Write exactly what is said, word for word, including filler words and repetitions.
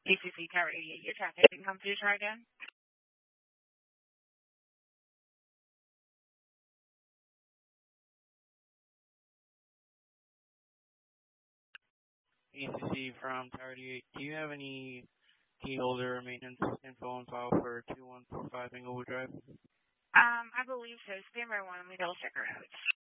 A C C Tower eighty-eight, your traffic didn't come through, try again. A C C from Tower eighty-eight, do you have any key holder or maintenance info on file for two one four five Inglewood Drive? Um, I believe so. Stand by one. Let me double check our notes.